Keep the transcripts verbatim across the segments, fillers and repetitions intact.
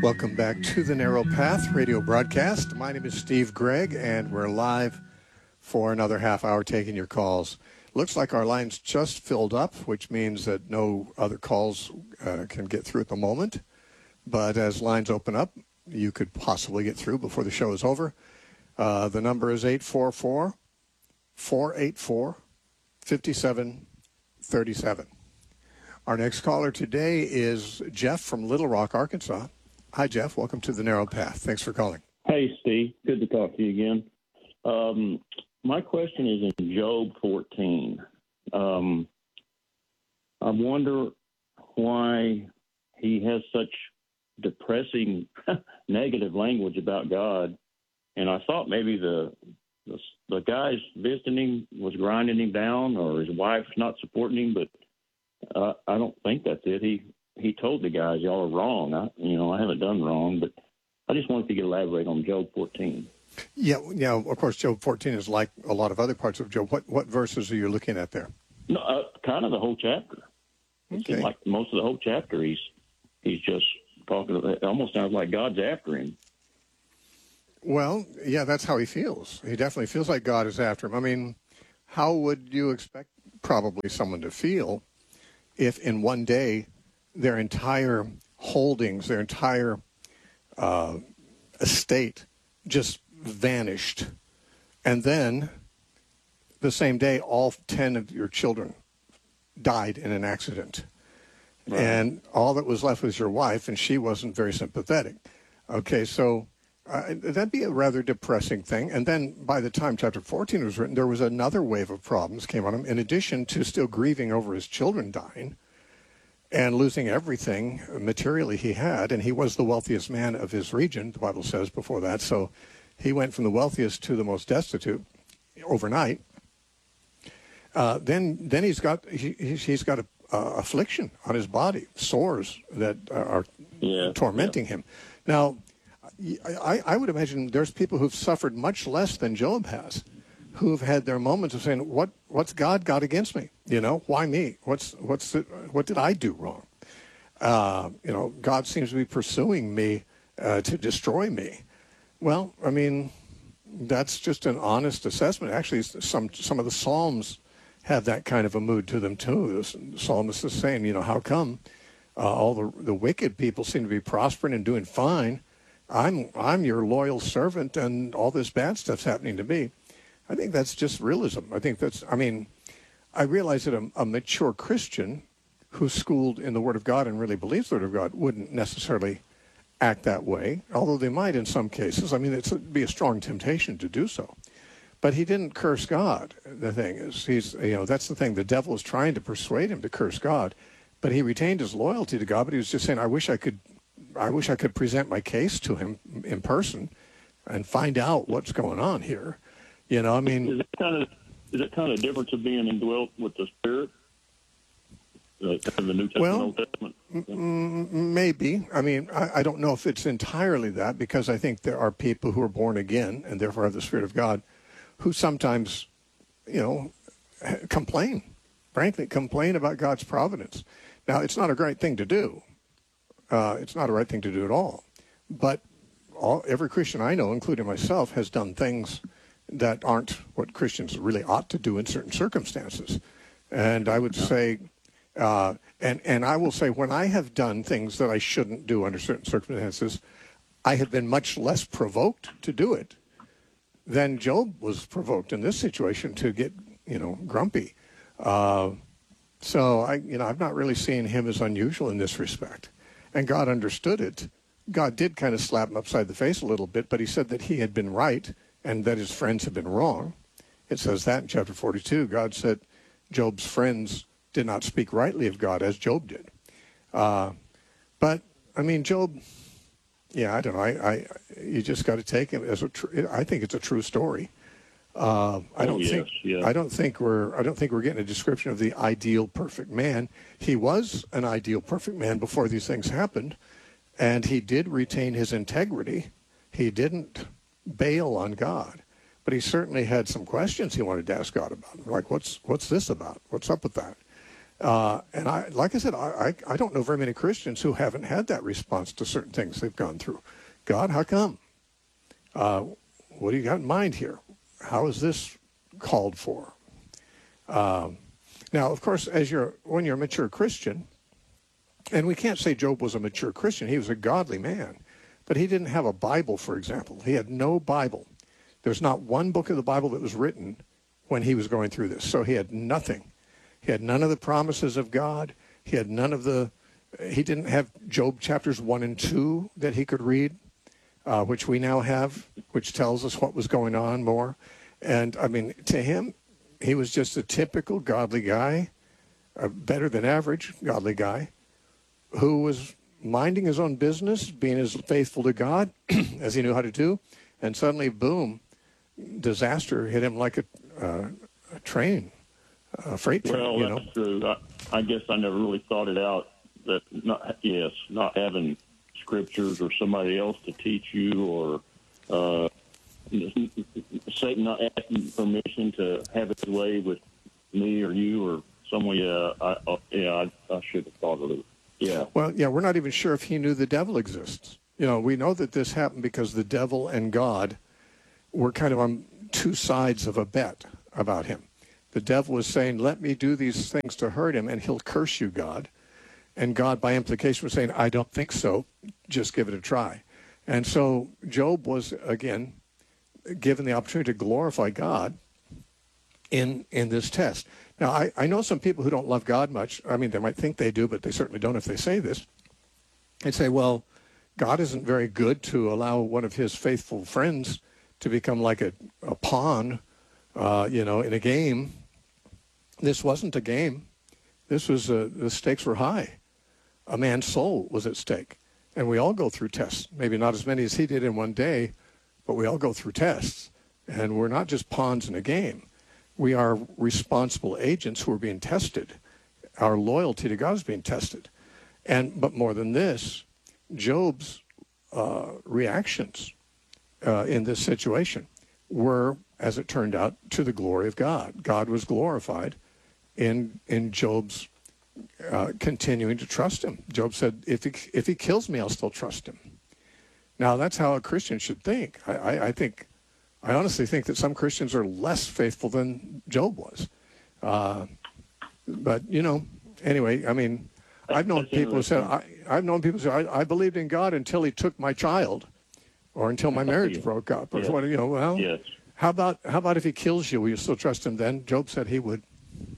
Welcome back to the Narrow Path radio broadcast. My name is Steve Gregg, and we're live for another half hour taking your calls. Looks like our line's just filled up, which means that no other calls uh, can get through at the moment. But as lines open up, you could possibly get through before the show is over. Uh, the number is eight four four, four eight four, five seven three seven. Our next caller today is Jeff from Little Rock, Arkansas. Hi, Jeff. Welcome to the Narrow Path. Thanks for calling. Hey, Steve. Good to talk to you again. Um, my question is in Job fourteen. Um, I wonder why he has such depressing negative language about God. And I thought maybe the, the the guys visiting him was grinding him down, or his wife's not supporting him, but uh, I don't think that's it. He he told the guys, y'all are wrong. I, you know, I haven't done wrong, but I just wanted to get elaborate on Job fourteen. Yeah, yeah. Of course, Job fourteen is like a lot of other parts of Job. What what verses are you looking at there? No, uh, kind of the whole chapter. It Okay. seems like most of the whole chapter, he's he's just talking. It almost sounds like God's after him. Well, yeah, that's how he feels. He definitely feels like God is after him. I mean, how would you expect probably someone to feel if in one day their entire holdings, their entire uh, estate just vanished, and then the same day all ten of your children died in an accident, right, and all that was left was your wife, and she wasn't very sympathetic. Okay, so uh, that'd be a rather depressing thing. And then by the time chapter fourteen was written, there was another wave of problems came on him, in addition to still grieving over his children dying and losing everything materially he had. And he was the wealthiest man of his region, the Bible says before that. So he went from the wealthiest to the most destitute overnight. Uh, then then he's got he, he's got a, uh, affliction on his body, sores that are yeah, tormenting yeah. him. Now, I, I would imagine there's people who've suffered much less than Job has, who've had their moments of saying, "What what's God got against me? You know, why me? What's what's the, what did I do wrong? Uh, you know, God seems to be pursuing me uh, to destroy me." Well, I mean, that's just an honest assessment. Actually, some some of the Psalms have that kind of a mood to them too. The psalmist is saying, you know, how come uh, all the the wicked people seem to be prospering and doing fine? I'm I'm your loyal servant, and all this bad stuff's happening to me. I think that's just realism. I think that's, I mean, I realize that a, a mature Christian who's schooled in the Word of God and really believes the Word of God wouldn't necessarily act that way, although they might in some cases. I mean, it's, it'd be a strong temptation to do so. But he didn't curse God. The thing is, he's, you know, that's the thing. The devil is trying to persuade him to curse God, but he retained his loyalty to God. But he was just saying, I wish I could, I wish I could present my case to him in person and find out what's going on here. You know, I mean, is it kind of is it kind of difference of being indwelt with the Spirit, like kind of the New Testament, well, Old Testament? m- maybe. I mean, I, I don't know if it's entirely that, because I think there are people who are born again and therefore have the Spirit of God, who sometimes, you know, complain, frankly, complain about God's providence. Now, it's not a great thing to do. Uh, it's not a right thing to do at all. But all, every Christian I know, including myself, has done things that aren't what Christians really ought to do in certain circumstances. And I would say, uh, and, and I will say, when I have done things that I shouldn't do under certain circumstances, I have been much less provoked to do it than Job was provoked in this situation to get, you know, grumpy. Uh, so, I, you know, I've not really seen him as unusual in this respect. And God understood it. God did kind of slap him upside the face a little bit, but he said that he had been right and that his friends had been wrong. It says that in chapter forty-two. God said Job's friends did not speak rightly of God as Job did. Uh, but, I mean, Job, yeah, I don't know. I, I you just got to take it as a tr- I think it's a true story. Uh, I don't oh, yes, think yeah. I don't think we're I don't think we're getting a description of the ideal perfect man. He was an ideal perfect man before these things happened, and he did retain his integrity. He didn't bail on God, but he certainly had some questions he wanted to ask God about, like what's what's this about? What's up with that? Uh, and I, like I said, I, I, I don't know very many Christians who haven't had that response to certain things they've gone through. God, how come? Uh, what do you got in mind here? How is this called for? Um, now, of course, as you're when you're a mature Christian, and we can't say Job was a mature Christian. He was a godly man, but he didn't have a Bible, for example. He had no Bible. There's not one book of the Bible that was written when he was going through this. So he had nothing. He had none of the promises of God. He had none of the, he didn't have Job chapters one and two that he could read, uh, which we now have, which tells us what was going on more. And I mean, to him, he was just a typical godly guy, a better than average godly guy, who was minding his own business, being as faithful to God as he knew how to do. And suddenly, boom, disaster hit him like a, uh, a train. A freight train, well, you know. that's true. I, I guess I never really thought it out. That not yes, not having scriptures or somebody else to teach you, or uh, Satan not asking permission to have his way with me or you or someone. Yeah, I, uh, yeah, I, I should have thought of it. Yeah. Well, yeah, we're not even sure if he knew the devil exists. You know, we know that this happened because the devil and God were kind of on two sides of a bet about him. The devil was saying, let me do these things to hurt him, and he'll curse you, God. And God, by implication, was saying, I don't think so. Just give it a try. And so Job was, again, given the opportunity to glorify God in in this test. Now, I, I know some people who don't love God much. I mean, they might think they do, but they certainly don't if they say this. They say, well, God isn't very good to allow one of his faithful friends to become like a, a pawn, uh, you know, in a game. This wasn't a game. This was, uh, the stakes were high. A man's soul was at stake. And we all go through tests. Maybe not as many as he did in one day, but we all go through tests. And we're not just pawns in a game. We are responsible agents who are being tested. Our loyalty to God is being tested. And but more than this, Job's uh, reactions uh, in this situation were, as it turned out, to the glory of God. God was glorified in in Job's uh, continuing to trust him. Job said, if he, if he kills me, I'll still trust him. Now, that's how a Christian should think. I, I, I think, I honestly think that some Christians are less faithful than Job was. Uh, but, you know, anyway, I mean, I've known people who said, I, I've known people who say, I, I believed in God until he took my child or until my marriage broke up. Or yes. what, you know, well, yes. how about how about if he kills you? Will you still trust him then? Job said he would.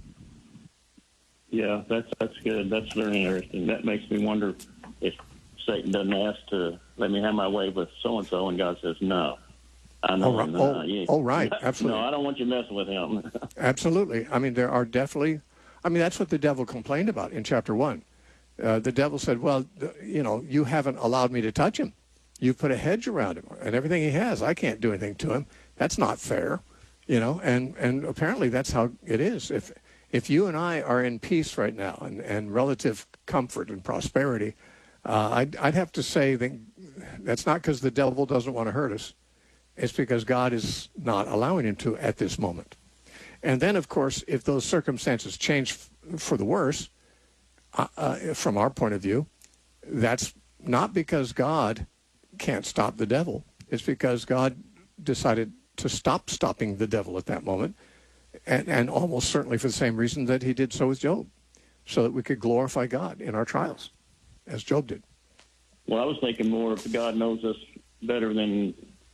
Yeah, that's that's good. That's very interesting. That makes me wonder if Satan doesn't ask to let me have my way with so-and-so, and God says, no. I know. Oh, right. No, Oh, yeah. oh, right. Absolutely. No, I don't want you messing with him. Absolutely. I mean, there are definitely, I mean, that's what the devil complained about in chapter one. Uh, the devil said, well, you know, you haven't allowed me to touch him. You've put a hedge around him and everything he has. I can't do anything to him. That's not fair, you know, and, and apparently that's how it is. If if you and I are in peace right now and, and relative comfort and prosperity, uh, I'd, I'd have to say that that's not because the devil doesn't want to hurt us. It's because God is not allowing him to at this moment. And then, of course, if those circumstances change f- for the worse, uh, uh, from our point of view, that's not because God can't stop the devil. It's because God decided to stop stopping the devil at that moment, and, and almost certainly for the same reason that he did so with Job, so that we could glorify God in our trials, as Job did. Well, I was thinking more if God knows us better than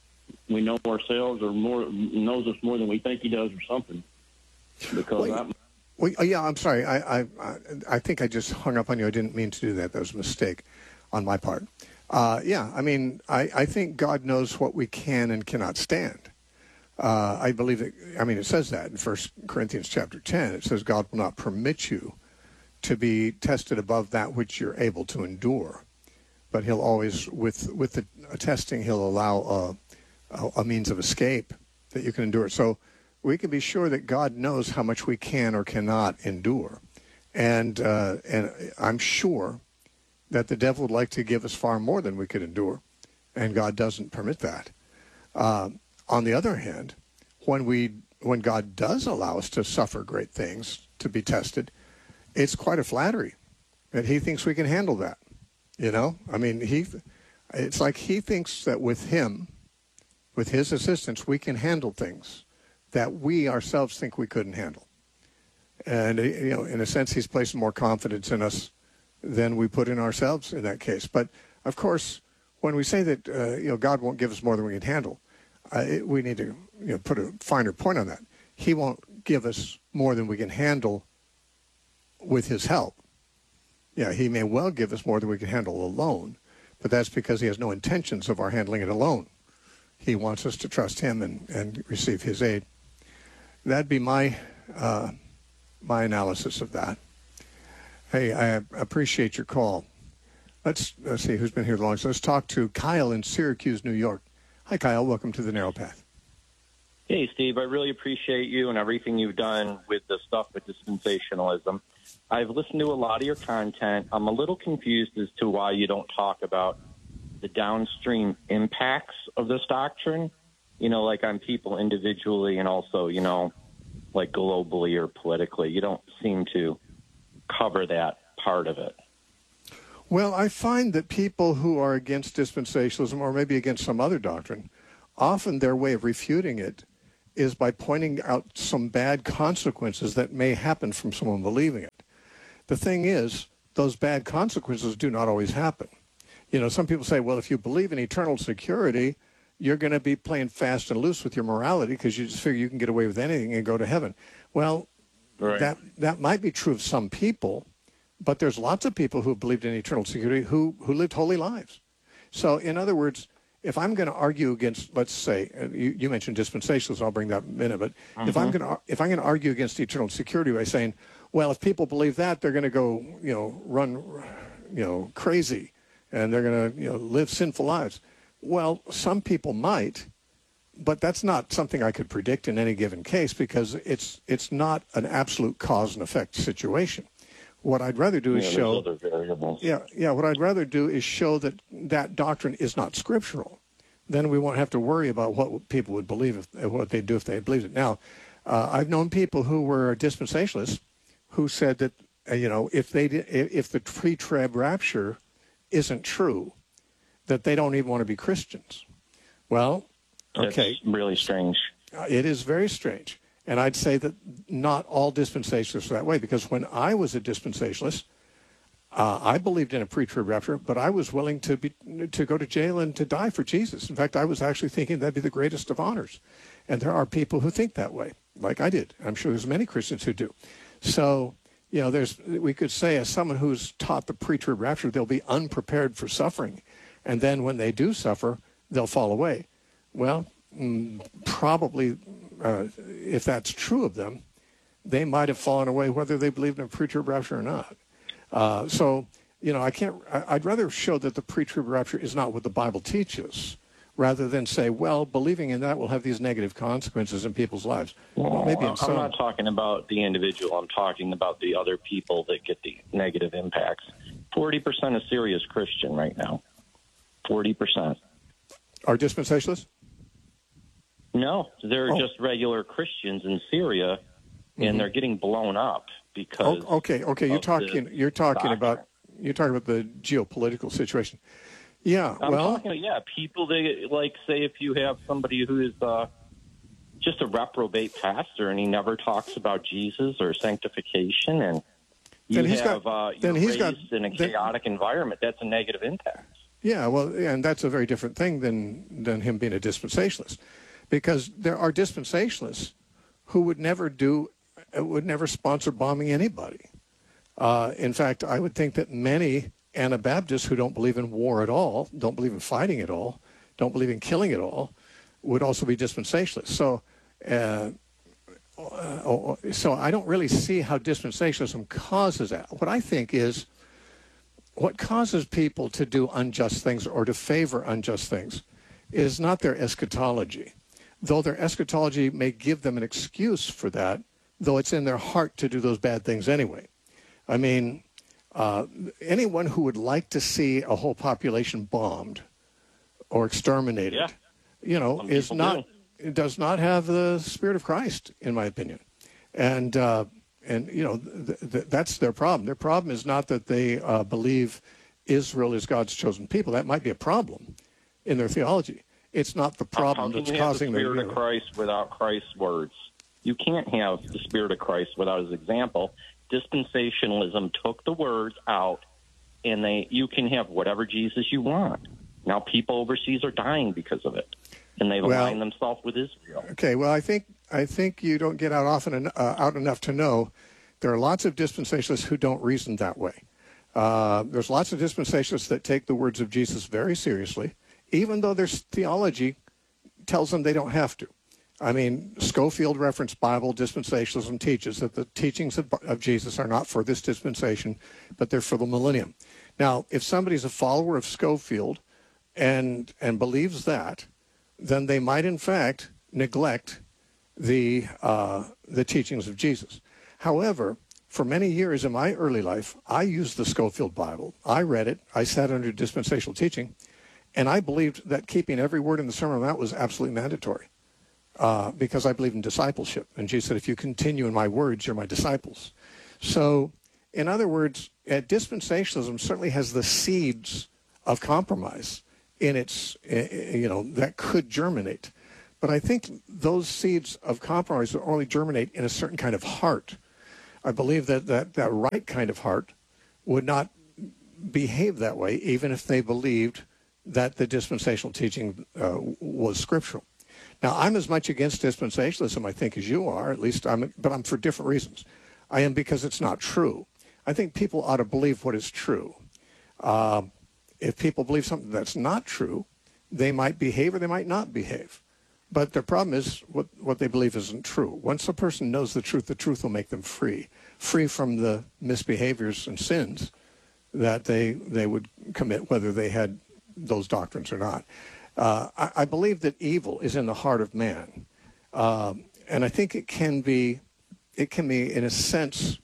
we know ourselves, or more knows us more than we think he does, or something. Because well, I'm... well, yeah, I'm sorry. I, I I think I just hung up on you. I didn't mean to do that. That was a mistake on my part. Uh, yeah, I mean, I, I think God knows what we can and cannot stand. Uh, I believe that, I mean, it says that in First Corinthians chapter ten. It says God will not permit you to be tested above that which you're able to endure. But he'll always, with with the uh, testing, he'll allow a, a, a means of escape that you can endure. So we can be sure that God knows how much we can or cannot endure. And uh, and I'm sure that the devil would like to give us far more than we could endure, and God doesn't permit that. Uh, on the other hand, when we when God does allow us to suffer great things, to be tested, it's quite a flattery that he thinks we can handle that. You know, I mean, he, it's like he thinks that with him, with his assistance, we can handle things that we ourselves think we couldn't handle. And, you know, in a sense, he's placed more confidence in us than we put in ourselves in that case. But, of course, when we say that, uh, you know, God won't give us more than we can handle, uh, it, we need to, you know, put a finer point on that. He won't give us more than we can handle with his help. Yeah, he may well give us more than we can handle alone, but that's because he has no intentions of our handling it alone. He wants us to trust him and, and receive his aid. That'd be my uh, my analysis of that. Hey, I appreciate your call. Let's, let's see who's been here the longest. Let's talk to Kyle in Syracuse, New York. Hi, Kyle. Welcome to the Narrow Path. Hey, Steve. I really appreciate you and everything you've done with the stuff with dispensationalism. I've listened to a lot of your content. I'm a little confused as to why you don't talk about the downstream impacts of this doctrine, you know, like on people individually and also, you know, like globally or politically. You don't seem to cover that part of it. Well, I find that people who are against dispensationalism or maybe against some other doctrine, often their way of refuting it is by pointing out some bad consequences that may happen from someone believing it. The thing is, those bad consequences do not always happen. You know, some people say, well, if you believe in eternal security, you're going to be playing fast and loose with your morality because you just figure you can get away with anything and go to heaven. Well, right. that that might be true of some people, but there's lots of people who believed in eternal security who, who lived holy lives. So, in other words, if I'm going to argue against, let's say, you, you mentioned dispensationalism, I'll bring that in a minute, but mm-hmm. if I'm going to if I'm going to argue against eternal security by saying, well, if people believe that, they're going to go, you know, run, you know, crazy, and they're going to, you know, live sinful lives. Well, some people might, but that's not something I could predict in any given case because it's it's not an absolute cause and effect situation. What I'd rather do is yeah, show, other variables. yeah, yeah. What I'd rather do is show that that doctrine is not scriptural. Then we won't have to worry about what people would believe, if, what they'd do if they believed it. Now, uh, I've known people who were dispensationalists who said that, uh, you know, if they did, if the pre-trib rapture isn't true, that they don't even want to be Christians. Well, okay, it's really strange. Uh, it is very strange. And I'd say that not all dispensationalists are that way, because when I was a dispensationalist, uh, I believed in a pre-trib rapture, but I was willing to be to go to jail and to die for Jesus. In fact, I was actually thinking that'd be the greatest of honors. And there are people who think that way, like I did. I'm sure there's many Christians who do. So, you know, there's we could say as someone who's taught the pre-trib rapture, they'll be unprepared for suffering. And then when they do suffer, they'll fall away. Well, mm, probably... Uh, if that's true of them, they might have fallen away whether they believed in a pre-trib rapture or not. Uh, so, you know, I can't, I, I'd rather show that the pre-trib rapture is not what the Bible teaches, rather than say, well, believing in that will have these negative consequences in people's lives. Well, maybe in I'm some... not talking about the individual. I'm talking about the other people that get the negative impacts. forty percent of Syria is Christian right now. forty percent. Are dispensationalists? No, they're oh. just regular Christians in Syria, and mm-hmm. they're getting blown up because. Oh, okay, okay, you're talking. You're talking doctrine. about. You're talking about the geopolitical situation. Yeah, I'm well, talking, yeah, people. They like say if you have somebody who is uh, just a reprobate pastor and he never talks about Jesus or sanctification, and you then he's have got, uh, you're then he's raised got, in a then, chaotic environment. That's a negative impact. Yeah, well, and that's a very different thing than than him being a dispensationalist. Because there are dispensationalists who would never do, would never sponsor bombing anybody. Uh, in fact, I would think that many Anabaptists who don't believe in war at all, don't believe in fighting at all, don't believe in killing at all, would also be dispensationalists. So, uh, uh, so I don't really see how dispensationalism causes that. What I think is, what causes people to do unjust things or to favor unjust things is not their eschatology. Though their eschatology may give them an excuse for that, though it's in their heart to do those bad things anyway. I mean, uh, anyone who would like to see a whole population bombed or exterminated, yeah. you know, Some is not do. does not have the Spirit of Christ, in my opinion. And uh, And, you know, th- th- that's their problem. Their problem is not that they uh, believe Israel is God's chosen people. That might be a problem in their theology. It's not the problem How that's can you have causing the their... Spirit You of know, Christ without Christ's words? You can't have the Spirit of Christ without his example. Dispensationalism took the words out, and they you can have whatever Jesus you want. Now people overseas are dying because of it, and they've Well, aligned themselves with Israel. Okay, well, I think I think you don't get out often en- uh, out enough to know there are lots of dispensationalists who don't reason that way. Uh, there's lots of dispensationalists that take the words of Jesus very seriously, even though their theology tells them they don't have to. I mean, Scofield Reference Bible dispensationalism teaches that the teachings of, of Jesus are not for this dispensation, but they're for the millennium. Now, if somebody's a follower of Scofield and and believes that, then they might, in fact, neglect the uh, the teachings of Jesus. However, for many years in my early life, I used the Scofield Bible. I read it. I sat under dispensational teaching, and I believed that keeping every word in the Sermon on the Mount was absolutely mandatory uh, because I believe in discipleship. And Jesus said, if you continue in my words, you're my disciples. So, in other words, uh, dispensationalism certainly has the seeds of compromise in its, you know, that could germinate. But I think those seeds of compromise will only germinate in a certain kind of heart. I believe that that, that right kind of heart would not behave that way, even if they believed that the dispensational teaching uh, was scriptural. Now, I'm as much against dispensationalism, I think, as you are, at least, I'm, but I'm for different reasons. I am because it's not true. I think people ought to believe what is true. Uh, if people believe something that's not true, they might behave or they might not behave. But their problem is what, what they believe isn't true. Once a person knows the truth, the truth will make them free, free from the misbehaviors and sins that they they would commit, whether they had those doctrines or not. Uh, I, I believe that evil is in the heart of man, um, and I think it can be, it can be in a sense,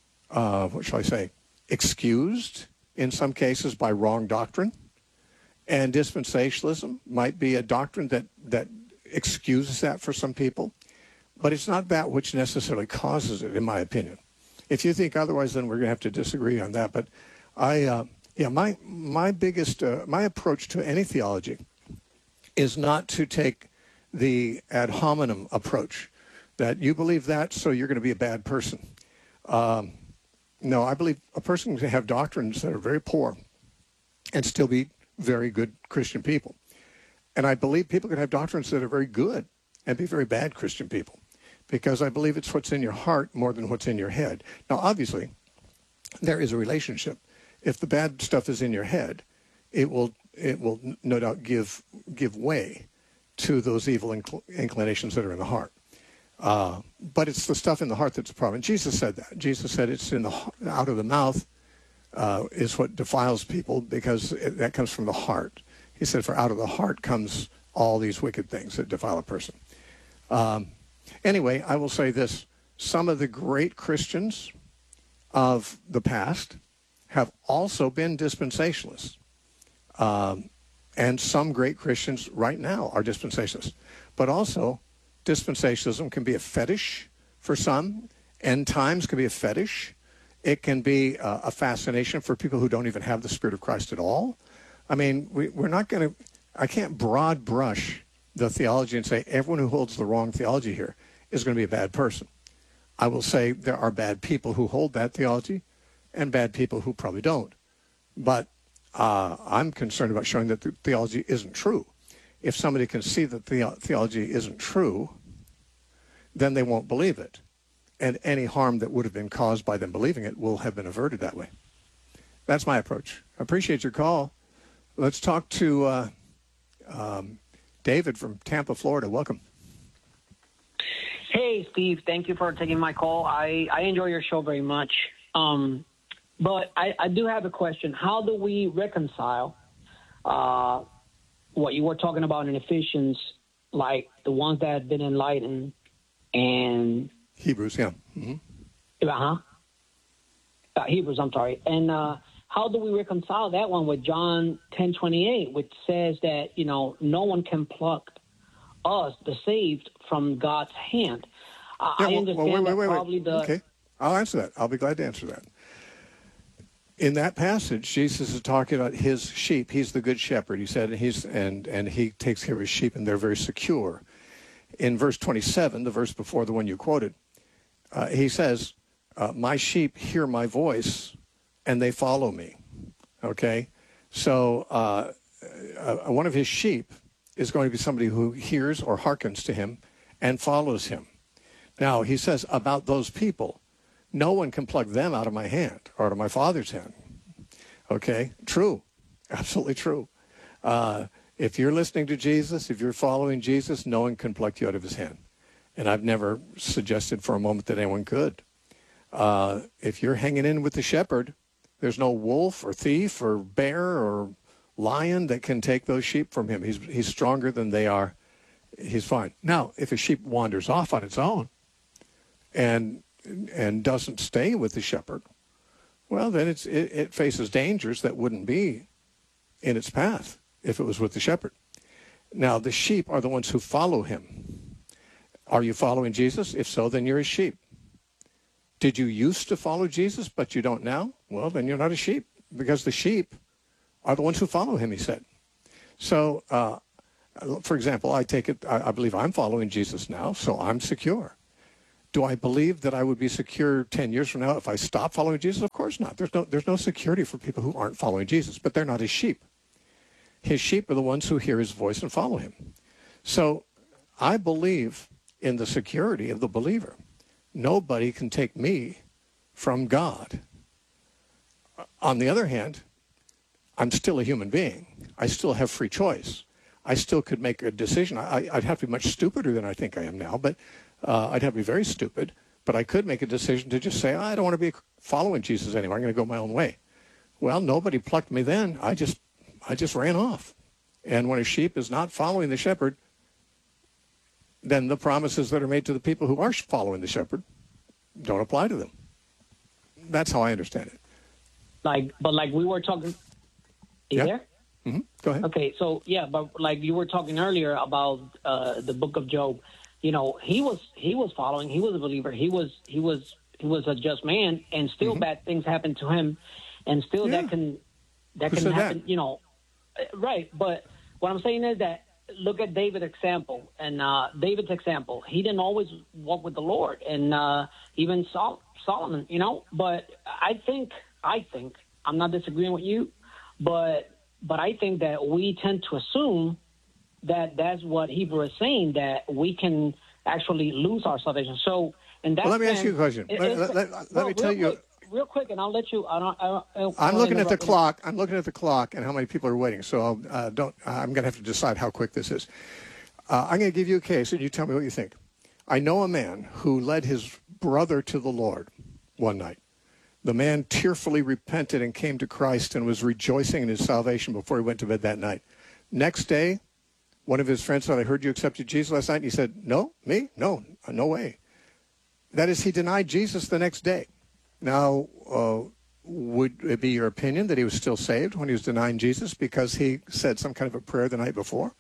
uh, what shall I say, excused in some cases by wrong doctrine, and dispensationalism might be a doctrine that that excuses that for some people, but it's not that which necessarily causes it, in my opinion. If you think otherwise, then we're going to have to disagree on that. But I, uh, yeah, my my biggest uh, my approach to any theology is not to take the ad hominem approach that you believe that, so you're going to be a bad person. Um, no, I believe a person can have doctrines that are very poor and still be very good Christian people. And I believe people can have doctrines that are very good and be very bad Christian people, because I believe it's what's in your heart more than what's in your head. Now, obviously, there is a relationship. If the bad stuff is in your head, it will it will no doubt give give way to those evil incl- inclinations that are in the heart. Uh, but it's the stuff in the heart that's the problem. And Jesus said that. Jesus said it's in the out of the mouth uh, is what defiles people, because it, that comes from the heart. He said, for out of the heart comes all these wicked things that defile a person. Um, anyway, I will say this. Some of the great Christians of the past have also been dispensationalists. Um, and some great Christians right now are dispensationalists. But also, dispensationalism can be a fetish for some. End times can be a fetish. It can be uh, a fascination for people who don't even have the Spirit of Christ at all. I mean, we, we're not going to, I can't broad brush the theology and say everyone who holds the wrong theology here is going to be a bad person. I will say there are bad people who hold that theology and bad people who probably don't. But uh, I'm concerned about showing that the theology isn't true. If somebody can see that the theology isn't true, then they won't believe it. And any harm that would have been caused by them believing it will have been averted that way. That's my approach. I appreciate your call. Let's talk to uh, um, David from Tampa, Florida. Welcome. Hey, Steve. Thank you for taking my call. I, I enjoy your show very much. Um, but I, I do have a question. How do we reconcile uh, what you were talking about in Ephesians, like the ones that have been enlightened and... Hebrews, yeah. Mm-hmm. Uh-huh. Uh, Hebrews, I'm sorry. And... Uh, how do we reconcile that one with John ten twenty-eight, which says that, you know, no one can pluck us, the saved, from God's hand? Uh, yeah, I well, understand well, wait, wait, that wait, probably wait. the... Okay. I'll answer that. I'll be glad to answer that. In that passage, Jesus is talking about his sheep. He's the good shepherd, he said, and he's and and he takes care of his sheep, and they're very secure. In verse twenty-seven, the verse before the one you quoted, uh, he says, uh, my sheep hear my voice, and they follow me. Okay? So uh, uh, one of his sheep is going to be somebody who hears or hearkens to him and follows him. Now, he says about those people, no one can pluck them out of my hand or out of my Father's hand. Okay? True. Absolutely true. Uh, if you're listening to Jesus, if you're following Jesus, no one can pluck you out of his hand. And I've never suggested for a moment that anyone could. Uh, if you're hanging in with the shepherd, there's no wolf or thief or bear or lion that can take those sheep from him. He's, he's stronger than they are. He's fine. Now, if a sheep wanders off on its own and and doesn't stay with the shepherd, well, then it's, it, it faces dangers that wouldn't be in its path if it was with the shepherd. Now, the sheep are the ones who follow him. Are you following Jesus? If so, then you're a sheep. Did you used to follow Jesus, but you don't now? Well, then you're not a sheep, because the sheep are the ones who follow him, he said. So, uh, for example, I take it, I, I believe I'm following Jesus now, so I'm secure. Do I believe that I would be secure ten years from now if I stop following Jesus? Of course not. There's no, there's no security for people who aren't following Jesus, but they're not his sheep. His sheep are the ones who hear his voice and follow him. So I believe in the security of the believer. Nobody can take me from God. On the other hand, I'm still a human being. I still have free choice. I still could make a decision. I, I'd have to be much stupider than I think I am now, but uh, I'd have to be very stupid. But I could make a decision to just say, I don't want to be following Jesus anymore. I'm going to go my own way. Well, nobody plucked me then. I just, I just ran off. And when a sheep is not following the shepherd, then the promises that are made to the people who are following the shepherd don't apply to them. That's how I understand it. Like, but like we were talking, you yeah. there? Mm-hmm. Go ahead. Okay, so yeah, but like you were talking earlier about uh, the book of Job, you know, he was he was following, he was a believer, he was he was he was a just man, and still mm-hmm. bad things happened to him, and still yeah. that can that Who can said happen, that? you know, right? But what I'm saying is that look at David's example, and uh, David's example, he didn't always walk with the Lord, and uh, even Sol- Solomon, you know. But I think I think I'm not disagreeing with you, but. But I think that we tend to assume that that's what Hebrew is saying, that we can actually lose our salvation. So, in that well, let me sense, ask you a question. It, let let, let, let well, me tell you. Quick, real quick, and I'll let you. I don't, I don't, I don't I'm looking at the interrupt clock. I'm looking at the clock and how many people are waiting. So I'll, uh, don't. Uh, I'm going to have to decide how quick this is. Uh, I'm going to give you a case, and you tell me what you think. I know a man who led his brother to the Lord one night. The man tearfully repented and came to Christ and was rejoicing in his salvation before he went to bed that night. Next day, one of his friends said, I heard you accepted Jesus last night. And he said, no, me? No, no way. That is, he denied Jesus the next day. Now, uh, would it be your opinion that he was still saved when he was denying Jesus because he said some kind of a prayer the night before?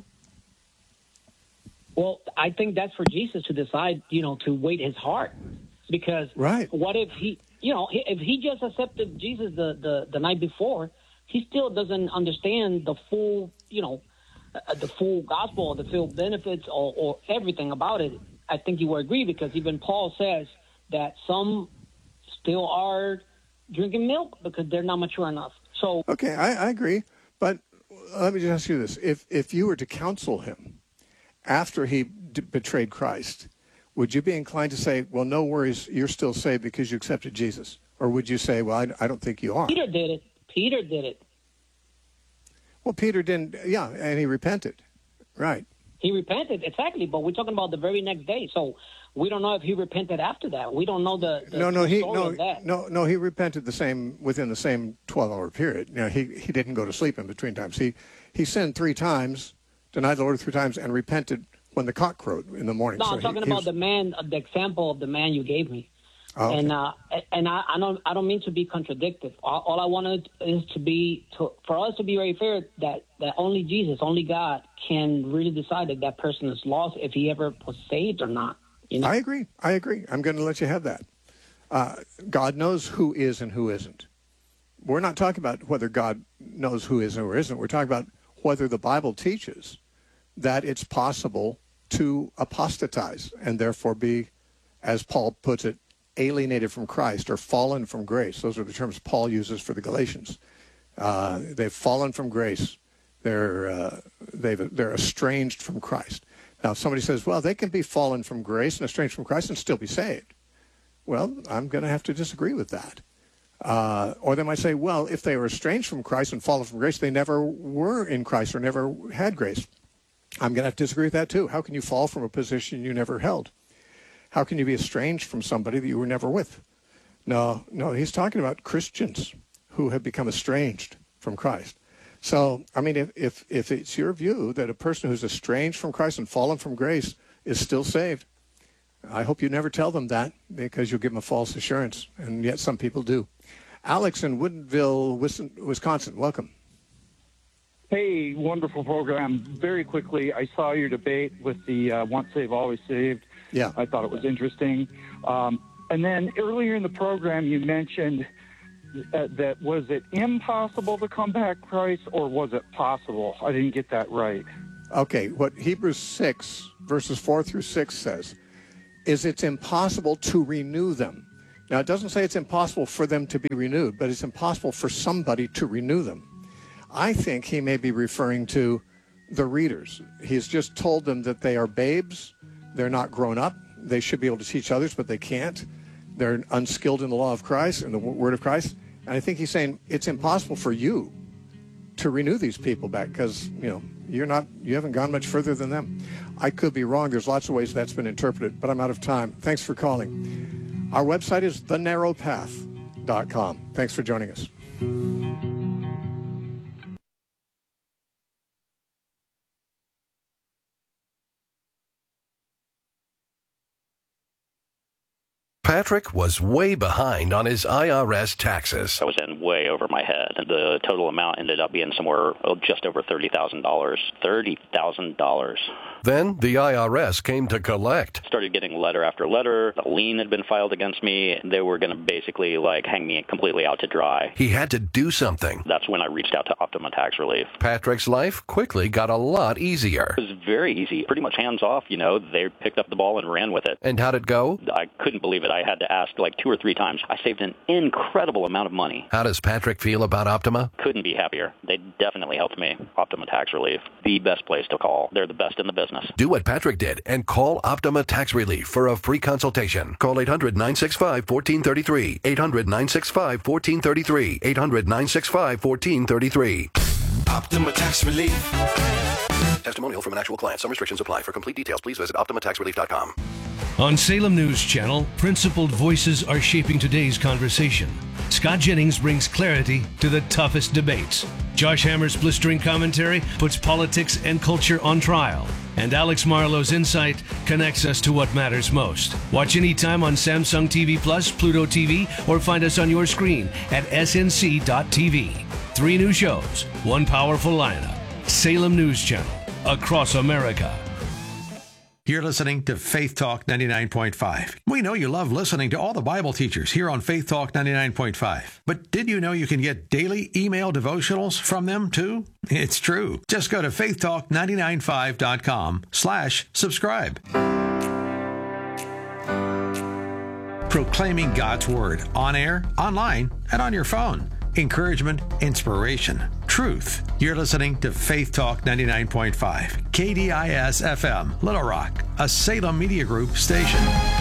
Well, I think that's for Jesus to decide, you know, to weight his heart. Because right. what if he... You know, if he just accepted Jesus the, the, the night before, he still doesn't understand the full, you know, uh, the full gospel, the full benefits, or, or everything about it. I think you will agree, because even Paul says that some still are drinking milk because they're not mature enough. So okay, I, I agree, but let me just ask you this: if if you were to counsel him after he d- betrayed Christ, would you be inclined to say, well, no worries, you're still saved because you accepted Jesus? Or would you say, well, I, I don't think you are? Peter did it. Peter did it. Well, Peter didn't, yeah, and he repented. Right. He repented, exactly, but we're talking about the very next day. So we don't know if he repented after that. We don't know the, the, no, no, the he, story no, of that. No, no, he repented the same within the same twelve-hour period. You know, he, he didn't go to sleep in between times. He, he sinned three times, denied the Lord three times, and repented when the cock crowed in the morning. No, so I'm he, talking he about was, the man, the example of the man you gave me. oh, okay. And uh, and I, I don't I don't mean to be contradictory. All, all I wanted is to be to, for us to be very fair that, that only Jesus, only God can really decide that that person is lost if he ever was saved or not. You know? I agree. I agree. I'm going to let you have that. Uh, God knows who is and who isn't. We're not talking about whether God knows who is and who isn't. We're talking about whether the Bible teaches that it's possible to apostatize and therefore be, as Paul puts it, alienated from Christ or fallen from grace. Those are the terms Paul uses for the Galatians. Uh, they've fallen from grace. They're uh, they've they're estranged from Christ. Now, if somebody says, well, they can be fallen from grace and estranged from Christ and still be saved. Well, I'm going to have to disagree with that. Uh, or they might say, well, if they were estranged from Christ and fallen from grace, they never were in Christ or never had grace. I'm going to have to disagree with that too. How can you fall from a position you never held? How can you be estranged from somebody that you were never with? No, no, he's talking about Christians who have become estranged from Christ. So, I mean, if, if, if it's your view that a person who's estranged from Christ and fallen from grace is still saved, I hope you never tell them that, because you'll give them a false assurance, and yet some people do. Alex in Woodinville, Wisconsin, welcome. Hey, wonderful program. Very quickly, I saw your debate with the uh, once saved, always saved. Yeah. I thought it was interesting. Um, and then earlier in the program, you mentioned uh, that was it impossible to come back Christ, or was it possible? I didn't get that right. Okay, what Hebrews six, verses four through six says is it's impossible to renew them. Now, it doesn't say it's impossible for them to be renewed, but it's impossible for somebody to renew them. I think he may be referring to the readers. He's just told them that they are babes. They're not grown up. They should be able to teach others, but they can't. They're unskilled in the law of Christ and the word of Christ. And I think he's saying it's impossible for you to renew these people back because, you know, you're not, you haven't gone much further than them. I could be wrong. There's lots of ways that's been interpreted, but I'm out of time. Thanks for calling. Our website is the narrow path dot com. Thanks for joining us. Patrick was way behind on his I R S taxes. I was in way over my head. The total amount ended up being somewhere oh, just over thirty thousand dollars. thirty thousand dollars. Then the I R S came to collect. Started getting letter after letter. A lien had been filed against me. They were going to basically like hang me completely out to dry. He had to do something. That's when I reached out to Optima Tax Relief. Patrick's life quickly got a lot easier. It was very easy. Pretty much hands off, you know. They picked up the ball and ran with it. And how'd it go? I couldn't believe it. I had to ask like two or three times. I saved an incredible amount of money. How does Patrick feel about Optima? Couldn't be happier. They definitely helped me. Optima Tax Relief. The best place to call. They're the best in the business. Do what Patrick did and call Optima Tax Relief for a free consultation. Call eight hundred, nine six five, one four three three. eight hundred, nine six five, one four three three. eight hundred, nine six five, one four three three. Optima Tax Relief. Testimonial from an actual client. Some restrictions apply. For complete details, please visit optima tax relief dot com. On Salem News Channel, principled voices are shaping today's conversation. Scott Jennings brings clarity to the toughest debates. Josh Hammer's blistering commentary puts politics and culture on trial. And Alex Marlowe's insight connects us to what matters most. Watch anytime on Samsung T V Plus, Pluto T V, or find us on your screen at S N C dot T V. Three new shows, one powerful lineup. Salem News Channel, across America. You're listening to Faith Talk ninety-nine point five. We know you love listening to all the Bible teachers here on Faith Talk ninety-nine point five. But did you know you can get daily email devotionals from them too? It's true. Just go to faith talk nine nine five dot com slash subscribe. Proclaiming God's Word on air, online, and on your phone. Encouragement, inspiration, truth. You're listening to Faith Talk ninety-nine point five, K D I S F M, Little Rock, a Salem Media Group station.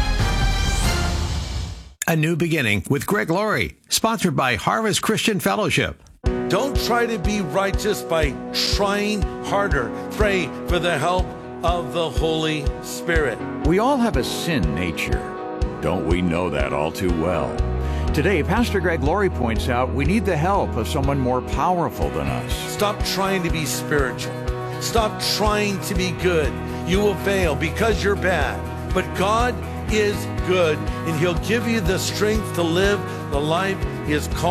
A New Beginning with Greg Laurie, sponsored by Harvest Christian Fellowship. Don't try to be righteous by trying harder. Pray for the help of the Holy Spirit. We all have a sin nature. Don't we know that all too well? Today, Pastor Greg Laurie points out we need the help of someone more powerful than us. Stop trying to be spiritual. Stop trying to be good. You will fail because you're bad. But God is good, and He'll give you the strength to live the life He has called.